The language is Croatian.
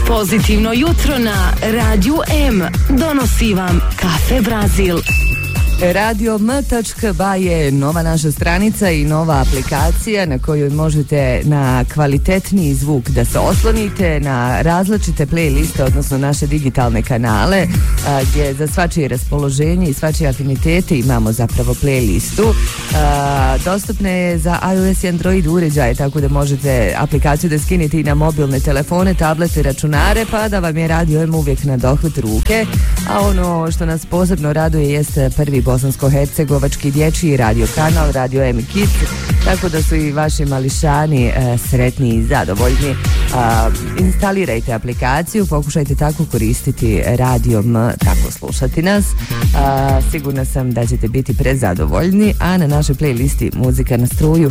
Pozitivno jutro na Radiju M donosi vam Kafe Brazil. Radio M.ba je nova naša stranica i nova aplikacija na kojoj možete na kvalitetniji zvuk da se oslonite, na različite playliste, odnosno naše digitalne kanale, gdje za svačije raspoloženje i svačije afinitete imamo zapravo playlistu. Dostupna je za iOS i Android uređaje, tako da možete aplikaciju da skinete i na mobilne telefone, tablete, računare, pa da vam je Radio M uvijek na dohvat ruke. A ono što nas posebno raduje jeste prvi bosansko-hercegovački dječji radio kanal Radio M Kids, tako da su i vaši mališani sretni i zadovoljni. Instalirajte aplikaciju, pokušajte tako koristiti Radio M, tako slušati nas. Sigurna sam da ćete biti prezadovoljni, a na našoj playlisti Muzika na struju